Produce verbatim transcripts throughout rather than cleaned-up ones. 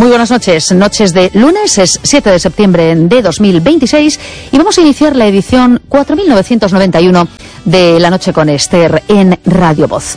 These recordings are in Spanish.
Muy buenas noches, noches de lunes, es siete de septiembre de dos mil veintiséis y vamos a iniciar la edición cuatro mil novecientos noventa y uno de La Noche con Esther en Radio Voz.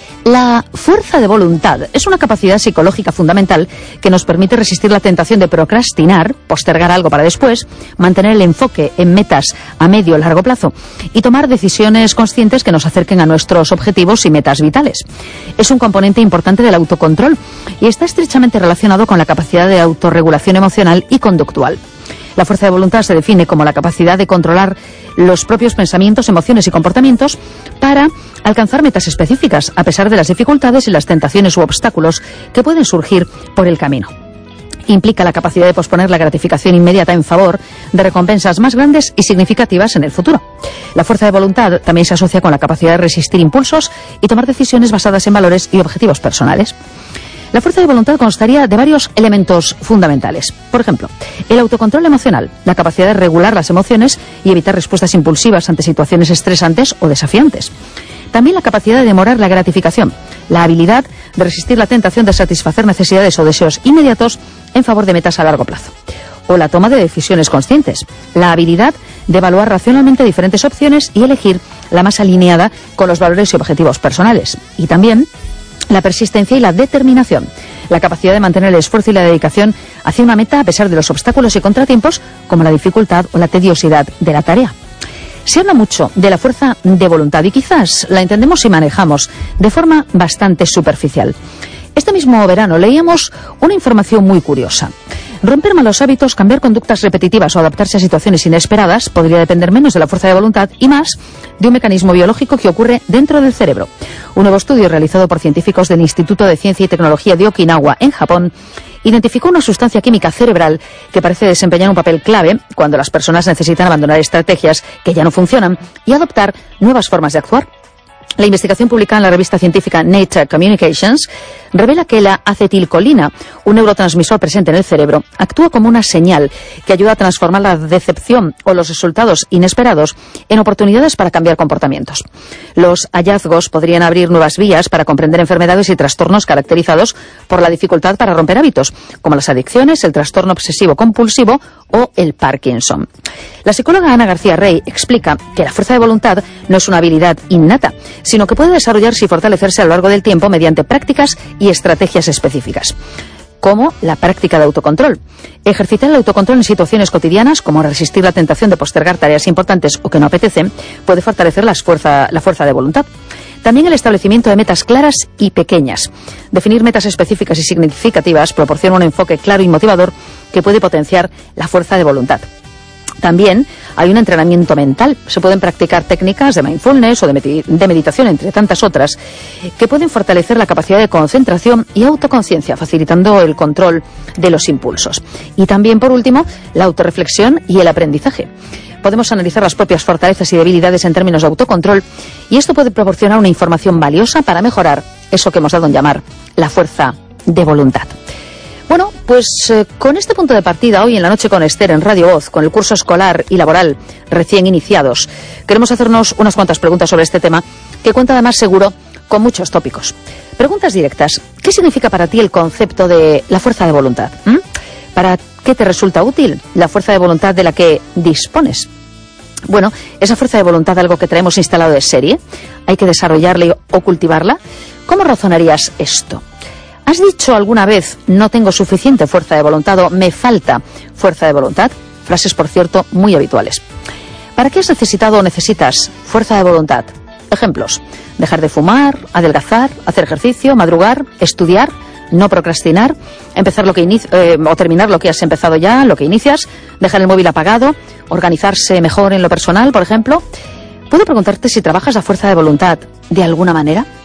La fuerza de voluntad es una capacidad psicológica fundamental que nos permite resistir la tentación de procrastinar, postergar algo para después, mantener el enfoque en metas a medio o largo plazo y tomar decisiones conscientes que nos acerquen a nuestros objetivos y metas vitales. Es un componente importante del autocontrol y está estrechamente relacionado con la capacidad de autorregulación emocional y conductual. La fuerza de voluntad se define como la capacidad de controlar los propios pensamientos, emociones y comportamientos para alcanzar metas específicas, a pesar de las dificultades y las tentaciones u obstáculos que pueden surgir por el camino. Implica la capacidad de posponer la gratificación inmediata en favor de recompensas más grandes y significativas en el futuro. La fuerza de voluntad también se asocia con la capacidad de resistir impulsos y tomar decisiones basadas en valores y objetivos personales. La fuerza de voluntad constaría de varios elementos fundamentales. Por ejemplo, el autocontrol emocional, la capacidad de regular las emociones y evitar respuestas impulsivas ante situaciones estresantes o desafiantes. También la capacidad de demorar la gratificación, la habilidad de resistir la tentación de satisfacer necesidades o deseos inmediatos en favor de metas a largo plazo. O la toma de decisiones conscientes, la habilidad de evaluar racionalmente diferentes opciones y elegir la más alineada con los valores y objetivos personales. Y también la persistencia y la determinación, la capacidad de mantener el esfuerzo y la dedicación hacia una meta a pesar de los obstáculos y contratiempos como la dificultad o la tediosidad de la tarea. Se habla mucho de la fuerza de voluntad y quizás la entendemos y manejamos de forma bastante superficial. Este mismo verano leíamos una información muy curiosa. Romper malos hábitos, cambiar conductas repetitivas o adaptarse a situaciones inesperadas podría depender menos de la fuerza de voluntad y más de un mecanismo biológico que ocurre dentro del cerebro. Un nuevo estudio realizado por científicos del Instituto de Ciencia y Tecnología de Okinawa, en Japón, identificó una sustancia química cerebral que parece desempeñar un papel clave cuando las personas necesitan abandonar estrategias que ya no funcionan y adoptar nuevas formas de actuar. La investigación publicada en la revista científica Nature Communications revela que la acetilcolina, un neurotransmisor presente en el cerebro, actúa como una señal que ayuda a transformar la decepción o los resultados inesperados en oportunidades para cambiar comportamientos. Los hallazgos podrían abrir nuevas vías para comprender enfermedades y trastornos caracterizados por la dificultad para romper hábitos, como las adicciones, el trastorno obsesivo-compulsivo o el Parkinson. La psicóloga Ana García Rey explica que la fuerza de voluntad no es una habilidad innata, sino que puede desarrollarse y fortalecerse a lo largo del tiempo mediante prácticas y estrategias específicas, como la práctica de autocontrol. Ejercitar el autocontrol en situaciones cotidianas, como resistir la tentación de postergar tareas importantes o que no apetecen, puede fortalecer la fuerza, la fuerza de voluntad. También el establecimiento de metas claras y pequeñas. Definir metas específicas y significativas proporciona un enfoque claro y motivador que puede potenciar la fuerza de voluntad. También hay un entrenamiento mental. Se pueden practicar técnicas de mindfulness o de, med- de meditación, entre tantas otras, que pueden fortalecer la capacidad de concentración y autoconciencia, facilitando el control de los impulsos. Y también, por último, la autorreflexión y el aprendizaje. Podemos analizar las propias fortalezas y debilidades en términos de autocontrol y esto puede proporcionar una información valiosa para mejorar eso que hemos dado en llamar la fuerza de voluntad. Bueno, pues eh, con este punto de partida, hoy en La Noche con Esther en Radio Voz, con el curso escolar y laboral recién iniciados, queremos hacernos unas cuantas preguntas sobre este tema, que cuenta además seguro con muchos tópicos. Preguntas directas. ¿Qué significa para ti el concepto de la fuerza de voluntad? ¿Mm? ¿Para qué te resulta útil la fuerza de voluntad de la que dispones? Bueno, esa fuerza de voluntad, algo que traemos instalado de serie, hay que desarrollarla o cultivarla. ¿Cómo razonarías esto? ¿Has dicho alguna vez no tengo suficiente fuerza de voluntad o me falta fuerza de voluntad? Frases, por cierto, muy habituales. ¿Para qué has necesitado o necesitas fuerza de voluntad? Ejemplos: dejar de fumar, adelgazar, hacer ejercicio, madrugar, estudiar, no procrastinar, empezar lo que inici- eh, o terminar lo que has empezado ya, lo que inicias, dejar el móvil apagado, organizarse mejor en lo personal, por ejemplo. ¿Puedo preguntarte si trabajas la fuerza de voluntad de alguna manera?